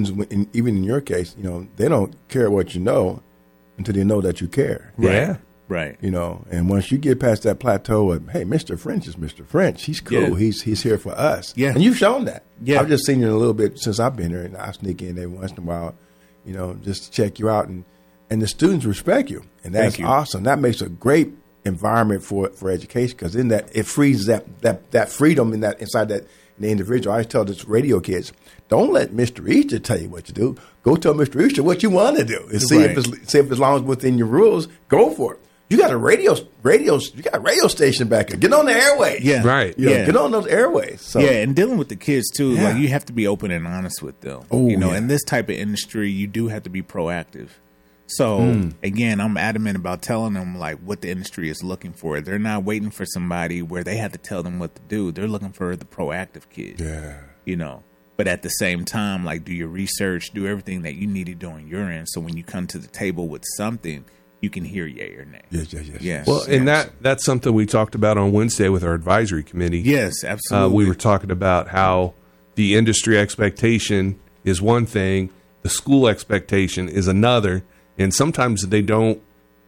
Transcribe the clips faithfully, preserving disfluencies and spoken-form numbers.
students, in, even in your case, you know, they don't care what you know until they know that you care. Yeah. Right. You know, and once you get past that plateau of, hey, Mister French is Mister French. He's cool. Yeah. He's he's here for us. Yeah. And you've shown that. Yeah. I've just seen you a little bit since I've been here, and I sneak in every once in a while, you know, just to check you out. And, and the students respect you. And that's awesome. That makes a great environment for for education, because in that, it frees that, that, that freedom in that inside that in the individual. I always tell this radio kids, don't let Mister Easter tell you what to do. Go tell Mister Easter what you want to do. And see, Right. if it's, see if as long as within your rules, go for it. You got a radio, radio, you got a radio station back there. Get on the airways. Yeah. Right. You know, Yeah. Get on those airways. So, Yeah, and dealing with the kids too, Yeah. like you have to be open and honest with them. Oh, you know, yeah. in this type of industry, you do have to be proactive. So Mm. again, I'm adamant about telling them like what the industry is looking for. They're not waiting for somebody where they have to tell them what to do. They're looking for the proactive kid. Yeah. You know. But at the same time, like do your research, do everything that you need to do on your end. So when you come to the table with something, you can hear yay or nay. Yes, yes, yes. Yes. Well, and that that's something we talked about on Wednesday with our advisory committee. Yes, Uh, absolutely. we were talking about how the industry expectation is one thing, the school expectation is another, and sometimes they don't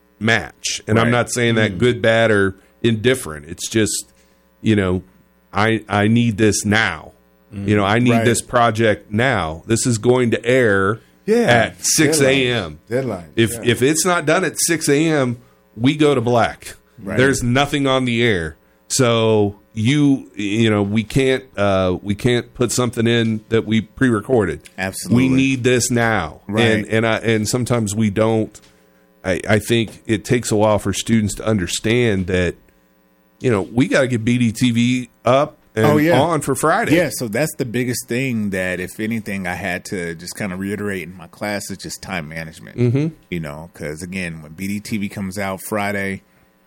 match. And I'm Right. not saying that good, bad, or indifferent. It's just, you know, I I need this now. You know, I need Right. this project now. This is going to air Yeah. at six a.m. Deadline. If yeah. if it's not done at six a.m., we go to black. Right. There's nothing on the air. So you you know we can't uh, we can't put something in that we pre-recorded. Absolutely. We need this now. Right. And and I, and sometimes we don't. I, I think it takes a while for students to understand that, you know, we got to get B D T V up and Oh, yeah. on for Friday. Yeah, so that's the biggest thing that, if anything, I had to just kind of reiterate in my class is just time management. Mm-hmm. You know, because again, when B D T V comes out Friday,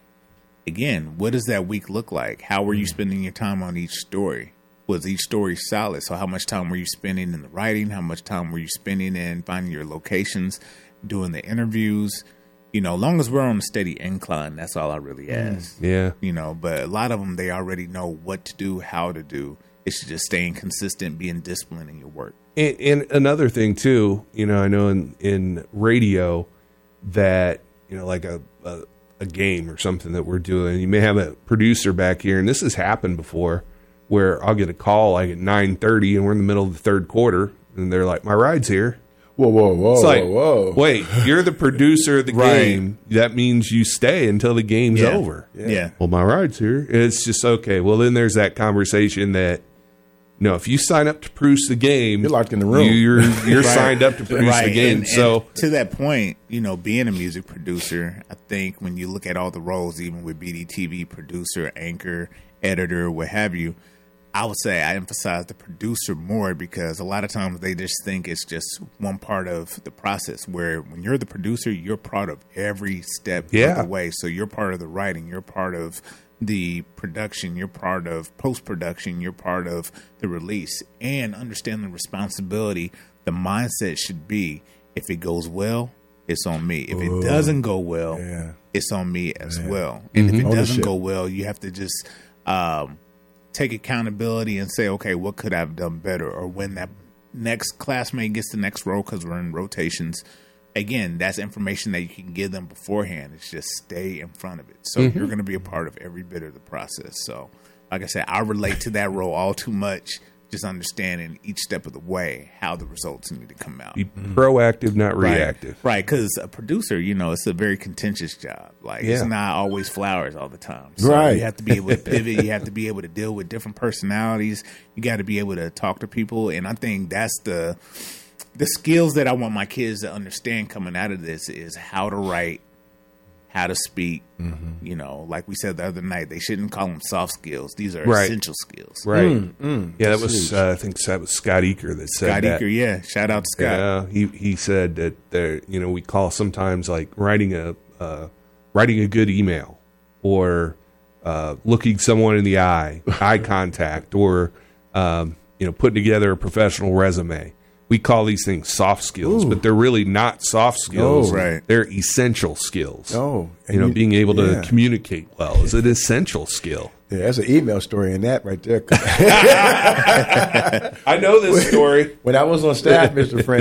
again, what does that week look like? How were you spending your time on each story? Was each story solid? So how much time were you spending in the writing? How much time were you spending in finding your locations, doing the interviews? You know, long as we're on a steady incline, that's all I really ask. Yeah. You know, but a lot of them, they already know what to do, how to do. It's just staying consistent, being disciplined in your work. And, and another thing too, you know, I know in, in radio that, you know, like a, a a game or something that we're doing, you may have a producer back here, and this has happened before, where I'll get a call like at nine thirty, and we're in the middle of the third quarter, and they're like, "My ride's here." Whoa, whoa, whoa, It's like, whoa, whoa. wait, you're the producer of the Right. game. That means you stay until the game's Yeah. over. Yeah. Well, my ride's here. It's just okay. Well, then there's that conversation that, no, if you sign up to produce the game, You're locked in the room. You're you're Right. signed up to produce the game. And- so and to that point, you know, being a music producer, I think when you look at all the roles, even with B D T V, producer, anchor, editor, what have you, I would say I emphasize the producer more, because a lot of times they just think it's just one part of the process, where when you're the producer, you're part of every step Yeah. of the way. So you're part of the writing, you're part of the production, you're part of post-production, you're part of the release, and understand the responsibility. The mindset should be, if it goes well, it's on me. If it doesn't go well, Yeah. it's on me as well. And if it doesn't Ownership. go well, you have to just um, take accountability and say, okay, what could I have done better? Or when that next classmate gets the next role, because we're in rotations, again, that's information that you can give them beforehand. It's just stay in front of it. So you're going to be a part of every bit of the process. So, like I said, I relate to that role all too much, just understanding each step of the way how the results need to come out. be proactive, not reactive. Right, because a producer, you know, it's a very contentious job. Like, Yeah. it's not always flowers all the time. So Right. you have to be able to pivot. You have to be able to deal with different personalities. You got to be able to talk to people. And I think that's the the skills that I want my kids to understand coming out of this is how to write, how to speak. Mm-hmm. You know, like we said the other night, they shouldn't call them soft skills. These are Right. essential skills. Right. Yeah, that was uh, I think that was Scott Eaker that said Scott that. Eaker, yeah. Shout out to Scott. Yeah, he he said that there, you know, we call sometimes like writing a uh, writing a good email, or uh, looking someone in the eye, eye contact, or um, you know, putting together a professional resume. We call these things soft skills, but they're really not soft skills. Oh, right. They're essential skills. Oh, and you know, you- being able to yeah. communicate well is an essential skill. Yeah, that's an email story in that right there. I know this story. When I was on staff, Mister French,